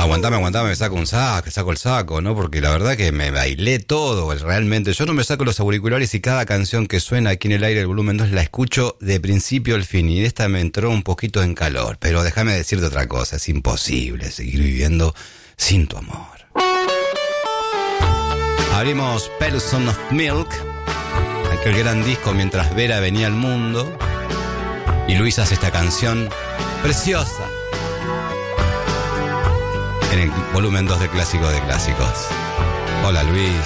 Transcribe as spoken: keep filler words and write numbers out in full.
Aguantame, aguantame, me saco un saco, saco el saco, ¿no? Porque la verdad que me bailé todo, realmente. Yo no me saco los auriculares y cada canción que suena aquí en el aire, el volumen dos, la escucho de principio al fin. Y esta me entró un poquito en calor. Pero déjame decirte otra cosa, es imposible seguir viviendo sin tu amor. Abrimos Person of Milk, aquel gran disco mientras Vera venía al mundo. Y Luis hace esta canción preciosa en el volumen dos de Clásico de Clásicos. Hola Luis.